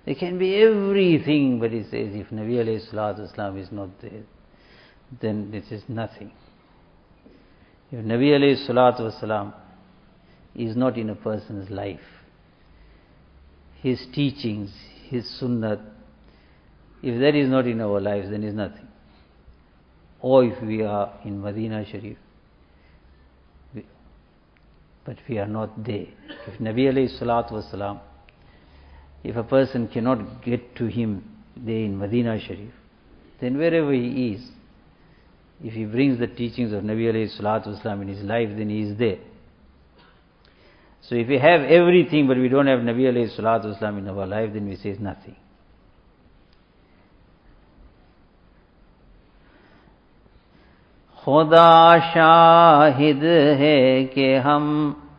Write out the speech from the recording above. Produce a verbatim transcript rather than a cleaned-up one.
There can be everything, but he says if Nabi alayhi salatu wasalam is not there, then this is nothing. If Nabi alayhi salatu wasalam is not in a person's life, his teachings, his sunnah, if that is not in our lives, then is nothing. Or if we are in Medina Sharif, we, but we are not there. If Nabi alayhi salatu wasalam, if a person cannot get to him there in Medina Sharif, then wherever he is, if he brings the teachings of Nabi alayhi salatu wasalam in his life, then he is there. So if we have everything but we don't have Nabi alayhi salatu wasalam in our life, then we say it's nothing. खुदा शाहिद है कि हम